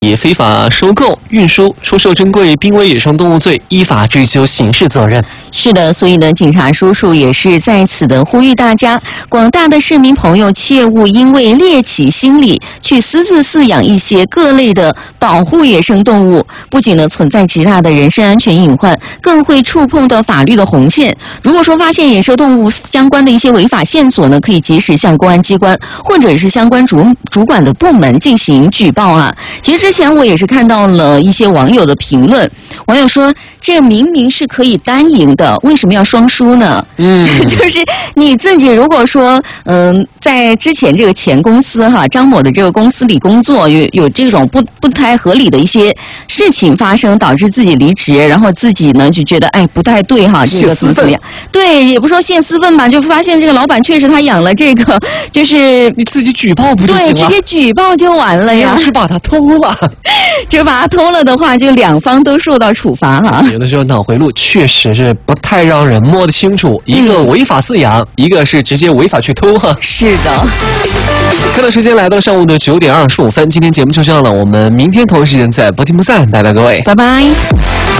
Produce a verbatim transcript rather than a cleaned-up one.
以非法收购、运输、出售珍贵濒危野生动物罪依法追究刑事责任。 是的，所以呢，警察叔叔也是在此的呼吁大家，广大的市民朋友切勿因为猎奇心理去私自饲养一些各类的保护野生动物，不仅呢存在极大的人身安全隐患，更会触碰到法律的红线。如果说发现野生动物相关的一些违法线索呢，可以及时向公安机关或者是相关主主管的部门进行举报啊。其实之前我也是看到了一些网友的评论，网友说这明明是可以单赢的，为什么要双输呢？嗯，就是你自己如果说嗯、呃，在之前这个前公司哈张某的这个公司里工作，有有这种不不太合理的一些事情发生，导致自己离职，然后自己呢就觉得哎不太对哈，这个怎么怎么样？对，也不说泄私愤吧，就发现这个老板确实他养了这个，就是你自己举报不就行了？ 对，直接举报就完了呀。 要是把他偷了， 这把他偷了的话，就两方都受到处罚哈。 有的时候脑回路确实是不太让人摸得清楚，一个违法饲养，嗯、一个是直接违法去偷哈。 是的。 看到时间来到上午的九点二十五分，今天节目就这样了，我们明天同一时间在波提木散，拜拜各位， 拜拜。